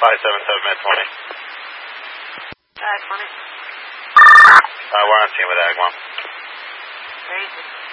577 at 20. 20. We're on scene with Agma. Crazy.